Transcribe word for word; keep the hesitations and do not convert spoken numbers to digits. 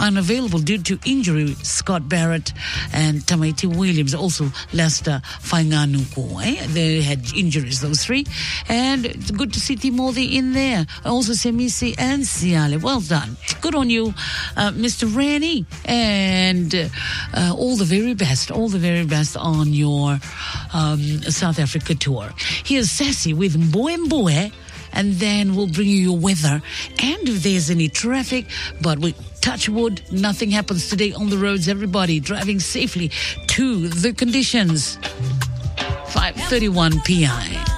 unavailable due to injury. Scott Barrett and Tamaiti Williams, also Lester Fainganuku. Eh? They had injuries, those three. And it's good to see Timothy in there. Also Semisi and Siale. Well done. Good on you, uh, Mister Rennie. And uh, all the very best, all the very best on your um, South Africa tour. Here's Sassy with Mboe Mboe. And then we'll bring you your weather and if there's any traffic. But we touch wood, nothing happens today on the roads. Everybody driving safely to the conditions. five thirty-one p m